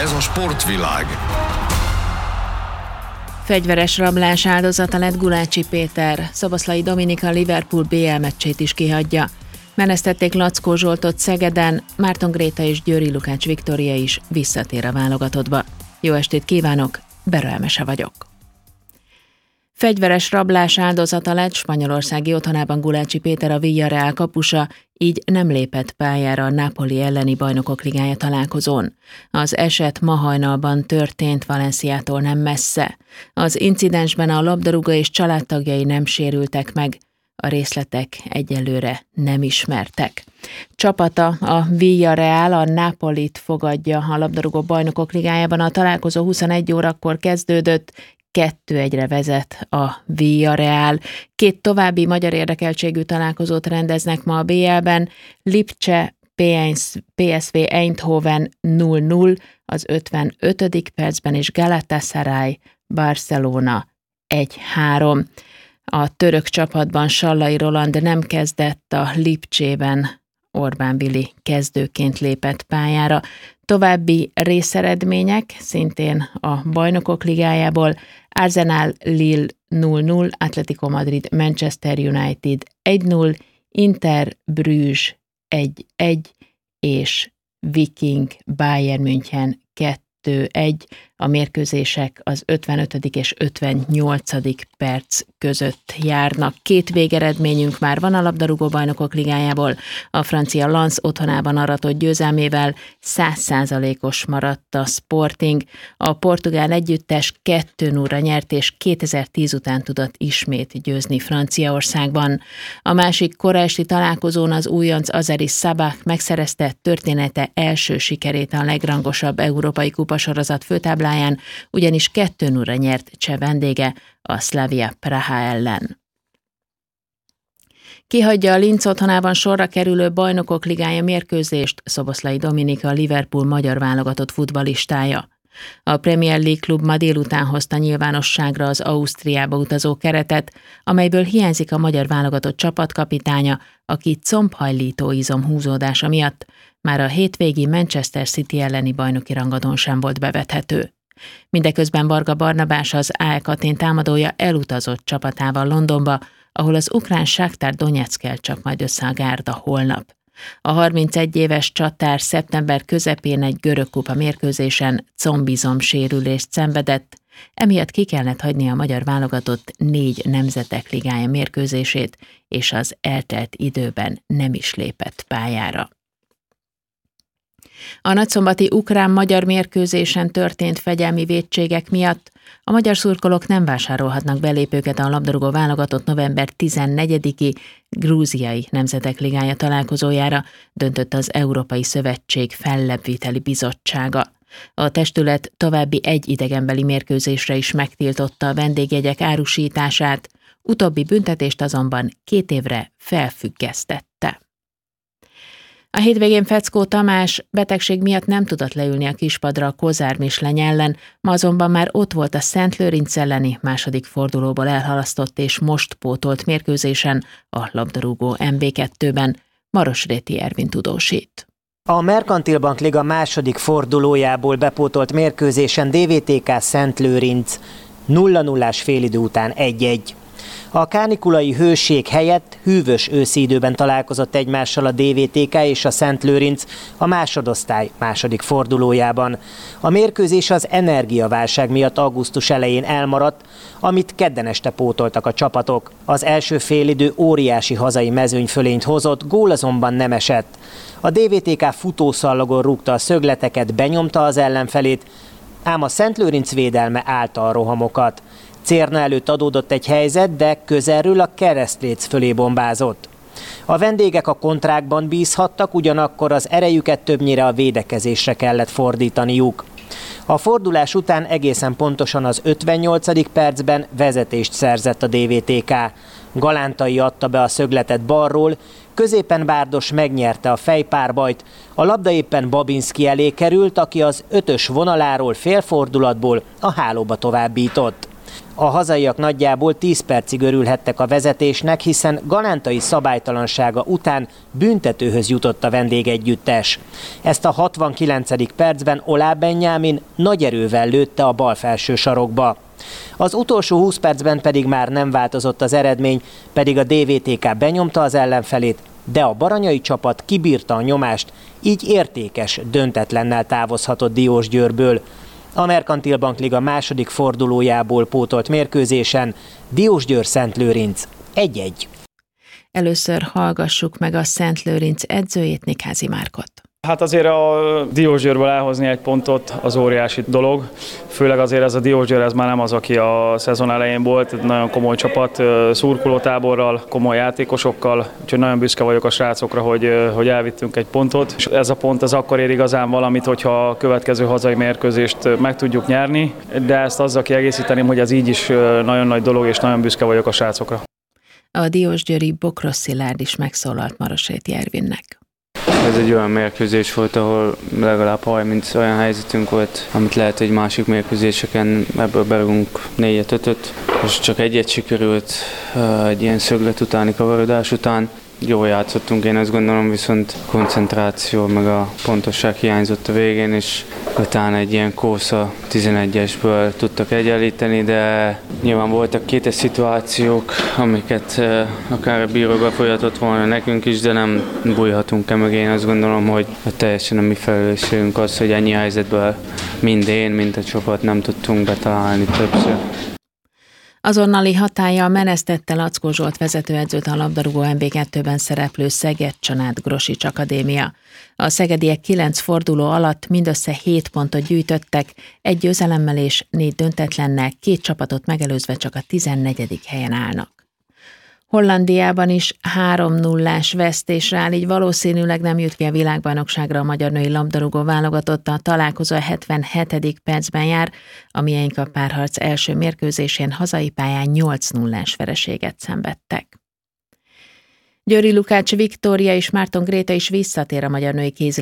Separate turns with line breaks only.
Ez a sportvilág.
Fegyveres rablás áldozata lett Gulácsi Péter. Szoboszlai Dominika Liverpool BL meccsét is kihagyja. Menesztették Lackó Zsoltot Szegeden, Márton Gréta és Győri Lukács Viktória is visszatér a válogatottba. Jó estét kívánok, Bera Emese vagyok. Fegyveres rablás áldozata lett spanyolországi otthonában Gulácsi Péter, a Villarreal kapusa, így nem lépett pályára a Napoli elleni Bajnokok Ligája találkozón. Az eset ma hajnalban történt Valenciától nem messze. Az incidensben a labdarúgó és családtagjai nem sérültek meg, a részletek egyelőre nem ismertek. Csapata, a Villarreal, a Napolit fogadja a labdarúgó Bajnokok Ligájában. A találkozó 21 órakor kezdődött, 2-1-re vezet a Villarreal. 2 további magyar érdekeltségű találkozót rendeznek ma a BL-ben. Lipcse PSV Eindhoven 0-0 az 55. percben, és Galatasaray Barcelona 1-3. A török csapatban Sallai Roland nem kezdett, a Lipcsében Orbán Vili kezdőként lépett pályára. További részeredmények szintén a Bajnokok Ligájából: Arsenal Lille 0-0, Atletico Madrid Manchester United 1-0, Inter Bruges 1-1 és Viking Bayern München 2-1. A mérkőzések az 55. és 58. perc között járnak. 2 végeredményünk már van a labdarúgó Bajnokok Ligájából. A francia Lens otthonában aratott győzelmével 100%-os maradt a Sporting. A portugál együttes 2-0-ra nyert, és 2010 után tudott ismét győzni Franciaországban. A másik kora esti találkozón az újonc azeri Sabah megszerezte története első sikerét a legrangosabb európai kupasorozat főtábláján, ugyanis 2-0-ra nyert cseh vendége a Slavia Praha ellen. Kihagyja a Linz otthonában sorra kerülő Bajnokok Ligája mérkőzést Szoboszlai Dominika, a Liverpool magyar válogatott futballistája. A Premier League klub ma délután hozta nyilvánosságra az Ausztriába utazó keretet, amelyből hiányzik a magyar válogatott csapatkapitánya, aki combhajlító izomhúzódása miatt már a hétvégi Manchester City elleni bajnoki rangadón sem volt bevethető. Mindeközben Varga Barnabás, az AEK Athén támadója elutazott csapatával Londonba, ahol az ukrán Shakhtar Donyeckkel csap majd össze a gárda holnap. A 31 éves csatár szeptember közepén egy görög kupa mérkőzésen combizom sérülést szenvedett, emiatt ki kellett hagyni a magyar válogatott 4 nemzetek ligája mérkőzését, és az eltelt időben nem is lépett pályára. A nagyszombati ukrán-magyar mérkőzésen történt fegyelmi vétségek miatt a magyar szurkolók nem vásárolhatnak belépőket a labdarúgó válogatott november 14-i grúziai nemzetek ligája találkozójára, döntött az Európai Szövetség Fellebbviteli Bizottsága. A testület további 1 idegenbeli mérkőzésre is megtiltotta a vendégjegyek árusítását, utóbbi büntetést azonban 2 évre felfüggesztette. A hétvégén Feckó Tamás betegség miatt nem tudott leülni a kispadra a Kozár Misleny ellen, ma azonban már ott volt a Szentlőrinc elleni második fordulóból elhalasztott és most pótolt mérkőzésen, a labdarúgó MB2-ben. Marosréti Ervin tudósít.
A Merkantil Bank Liga második fordulójából bepótolt mérkőzésen DVTK Szentlőrinc 0-0-ás félidő után 1-1. A kánikulai hőség helyett hűvös őszi időben találkozott egymással a DVTK és a Szentlőrinc a másodosztály második fordulójában. A mérkőzés az energiaválság miatt augusztus elején elmaradt, amit kedden este pótoltak a csapatok. Az első félidő óriási hazai mezőnyfölényt hozott, gól azonban nem esett. A DVTK futószallagon rúgta a szögleteket, benyomta az ellenfelét, ám a Szentlőrinc védelme állta a rohamokat. Cérna előtt adódott egy helyzet, de közelről a keresztléc fölé bombázott. A vendégek a kontrákban bízhattak, ugyanakkor az erejüket többnyire a védekezésre kellett fordítaniuk. A fordulás után egészen pontosan az 58. percben vezetést szerzett a DVTK. Galántai adta be a szögletet balról, középen Bárdos megnyerte a fejpárbajt, a labda éppen Babinski elé került, aki az 5-ös vonaláról félfordulatból a hálóba továbbított. A hazaiak nagyjából 10 percig örülhettek a vezetésnek, hiszen Galántai szabálytalansága után büntetőhöz jutott a vendégegyüttes. Ezt a 69. percben Olá Benyámin nagy erővel lőtte a bal felső sarokba. Az utolsó 20 percben pedig már nem változott az eredmény, pedig a DVTK benyomta az ellenfelét, de a baranyai csapat kibírta a nyomást, így értékes, döntetlennel távozhatott Diósgyőrből. A Merkantil Bank Liga második fordulójából pótolt mérkőzésen Diósgyőr-Szentlőrinc 1-1.
Először hallgassuk meg a Szentlőrinc edzőjét, Nikházi Márkot.
Hát azért a Diósgyőrből elhozni egy pontot az óriási dolog, főleg azért ez a Diósgyőr, ez már nem az, aki a szezon elején volt, egy nagyon komoly csapat, szurkolótáborral, komoly játékosokkal, úgyhogy nagyon büszke vagyok a srácokra, hogy elvittünk egy pontot. És ez a pont az akkor ér igazán valamit, hogyha a következő hazai mérkőzést meg tudjuk nyerni, de ezt azzal kiegészíteném, hogy ez így is nagyon nagy dolog, és nagyon büszke vagyok a srácokra.
A diósgyőri Bokros Szilárd is megszólalt Maroséti Ervinnek.
Ez egy olyan mérkőzés volt, ahol legalább 30 olyan helyzetünk volt, amit lehet, hogy másik mérkőzéseken ebből berúgunk 4-5-öt, és csak egyet sikerült egy ilyen szöglet utáni kavarodás után. Jól játszottunk, én azt gondolom, viszont koncentráció meg a pontosság hiányzott a végén, és utána egy ilyen kósza 11-esből tudtak egyenlíteni, de nyilván voltak kétes szituációk, amiket akár a bíró befolyatott volna nekünk is, de nem bújhatunk el meg. Én azt gondolom, hogy teljesen a mi felelősségünk az, hogy ennyi helyzetből mind én, mind a csapat nem tudtunk betalálni többször.
Azonnali hatállyal menesztette Lackó Zsolt vezetőedzőt a labdarúgó MB2-ben szereplő Szeged-Csanád-Grosics Akadémia. A szegediek 9 forduló alatt mindössze 7 pontot gyűjtöttek, 1 győzelemmel és 4 döntetlennel, 2 csapatot megelőzve csak a 14. helyen állnak. Hollandiában is 3-0-ás vesztésre áll, így valószínűleg nem jut ki a világbajnokságra a magyar női labdarúgó válogatott. A találkozó a 77. percben jár, a miénk a párharc első mérkőzésén hazai pályán 8-0-ás vereséget szenvedtek. Győri Lukács Viktória és Márton Gréta is visszatér a magyar női kézilabda